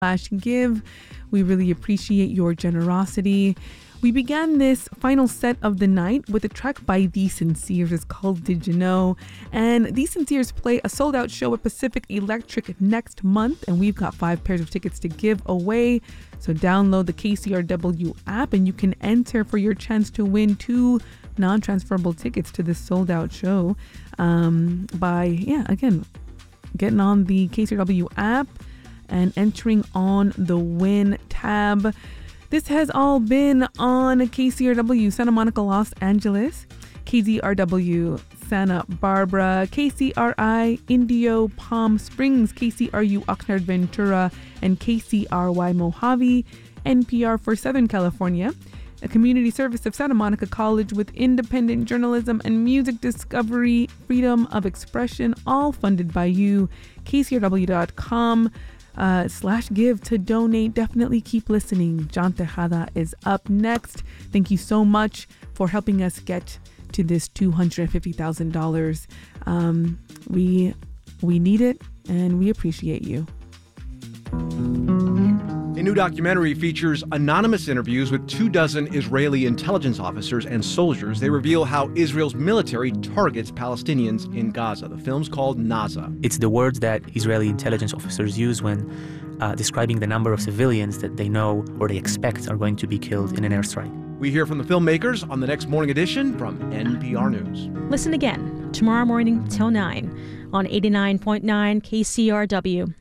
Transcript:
give. We really appreciate your generosity. We began this final set of the night with a track by The Sinceres. It's called Did You Know? And The Sinceres play a sold-out show at Pacific Electric next month, and we've got 5 pairs of tickets to give away. So download the KCRW app and you can enter for your chance to win 2 non-transferable tickets to this sold-out show by, again, getting on the KCRW app and entering on the win tab. This has all been on KCRW Santa Monica, Los Angeles, KZRW Santa Barbara, KCRI Indio Palm Springs, KCRU Oxnard Ventura, and KCRY Mojave, NPR for Southern California, a community service of Santa Monica College with independent journalism and music discovery, freedom of expression, all funded by you. KCRW.com /give to donate. Definitely keep listening. John Tejada is up next. Thank you so much for helping us get to this $250,000. We need it and we appreciate you. A new documentary features anonymous interviews with 24 Israeli intelligence officers and soldiers. They reveal how Israel's military targets Palestinians in Gaza. The film's called Naza. It's the words that Israeli intelligence officers use when describing the number of civilians that they know or they expect are going to be killed in an airstrike. We hear from the filmmakers on the next morning edition from NPR News. Listen again tomorrow morning till 9 on 89.9 KCRW.